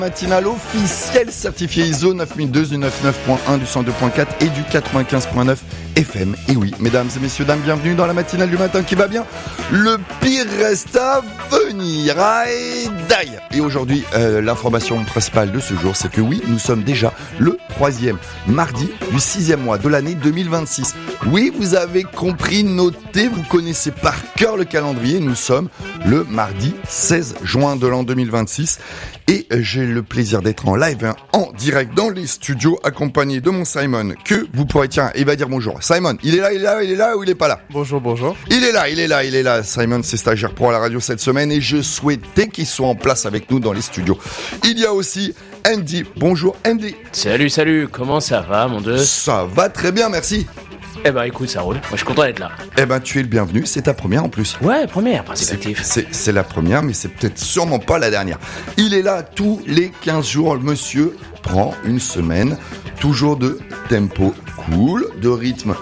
Matinale officielle certifiée ISO 9002 du 99.1 du 102.4 et du 95.9 FM. Et oui, mesdames et messieurs, dames, bienvenue dans la matinale du matin qui va bien. Le pire reste à venir. Aïe, d'aïe. Et aujourd'hui, l'information principale de ce jour, c'est que oui, nous sommes déjà le 3e mardi du 6e mois de l'année 2026. Oui, vous avez compris, notez, vous connaissez par cœur le calendrier. Nous sommes le mardi 16 juin de l'an 2026. Et j'ai le plaisir d'être en live, en direct dans les studios, accompagné de mon Simon, que vous pourrez, tiens, il va dire bonjour. Simon, il est là ou il est pas là? Bonjour. Il est là. Simon, c'est stagiaire pro à la radio cette semaine et je souhaitais qu'il soit en place avec nous dans les studios. Il y a aussi Andy. Bonjour Andy. Salut, comment ça va mon deux? Ça va très bien, merci. Eh ben écoute, ça roule, moi je suis content d'être là. Eh ben tu es le bienvenu, c'est ta première en plus. Ouais, première, participatif. C'est la première, mais c'est peut-être sûrement pas la dernière. Il est là tous les 15 jours, le monsieur prend une semaine, toujours de tempo cool, de rythme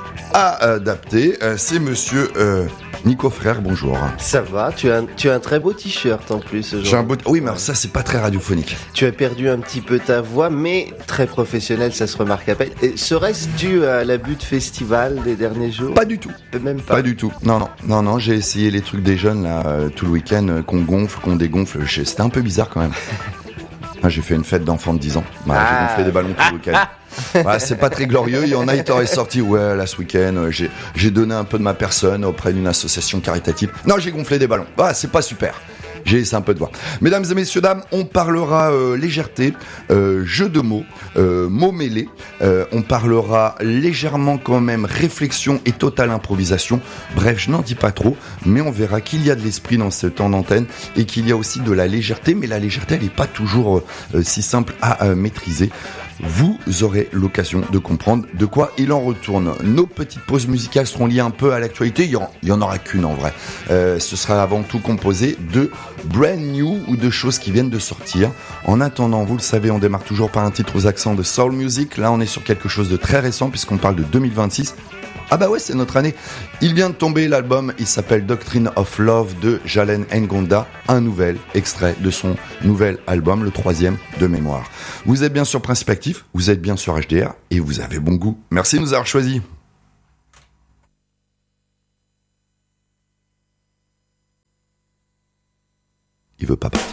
adapté. C'est monsieur Nico Frère, bonjour. Ça va, tu as un très beau t-shirt en plus. J'ai un beau... Oui, mais alors ça c'est pas très radiophonique. Tu as perdu un petit peu ta voix, mais très professionnel, ça se remarque à peine. Et serait-ce dû à l'abus de festival des derniers jours? Pas du tout. Même pas. Pas du tout. Non, j'ai essayé les trucs des jeunes là tout le week-end, qu'on gonfle, qu'on dégonfle. C'était un peu bizarre quand même. J'ai fait une fête d'enfants de 10 ans. J'ai gonflé des ballons tout le week-end. C'est pas très glorieux. Il y en a, ils t'auraient sorti. Ouais, là, ce week-end, j'ai donné un peu de ma personne auprès d'une association caritative. Non, j'ai gonflé des ballons. C'est pas super. J'ai laissé un peu de voix. Mesdames et messieurs, dames, on parlera légèreté, jeu de mots, mots mêlés. On parlera légèrement quand même réflexion et totale improvisation. Bref, je n'en dis pas trop, mais on verra qu'il y a de l'esprit dans ce temps d'antenne et qu'il y a aussi de la légèreté. Mais la légèreté, elle n'est pas toujours si simple à maîtriser. Vous aurez l'occasion de comprendre de quoi il en retourne. Nos petites pauses musicales seront liées un peu à l'actualité. Il y en aura qu'une en vrai. Ce sera avant tout composé de brand new ou de choses qui viennent de sortir. En attendant, vous le savez, on démarre toujours par un titre aux accents de soul music. Là, on est sur quelque chose de très récent puisqu'on parle de 2026. Ah bah ouais, c'est notre année. Il vient de tomber, l'album, il s'appelle Doctrine of Love de Jalen Ngonda, un nouvel extrait de son nouvel album, le 3e de mémoire. Vous êtes bien sur Principe Actif, vous êtes bien sur HDR et vous avez bon goût. Merci de nous avoir choisis. Il veut pas partir.